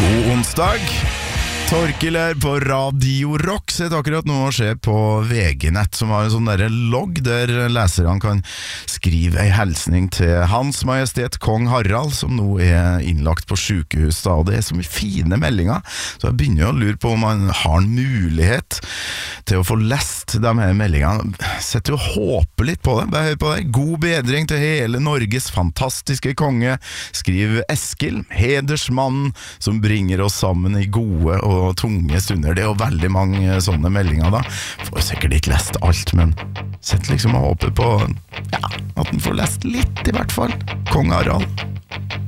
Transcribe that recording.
God onsdag. Torkil er på Radio Rock, sitter akkurat nå og ser på VG-nett, som har en sånn der logg der leserne kan skrive en hilsning til Hans Majestet Kong Harald, som nå er innlagt på sykehus. Da. Og det er så mye fine meldinger, så jeg begynner å lure på om man har en mulighet til å få lest de her meldingene. Setter jo håpe litt på det. Bare hør på det. God bedring til hele Norges fantastiske konge, skriver Eskil, hedersmannen som bringer oss sammen i gode og tunge stunder. Det er jo veldig mange sånne meldinger da. Får sikkert ikke lest alt, men sett liksom og håper på at den får lest litt i hvert fall. Kong Harald.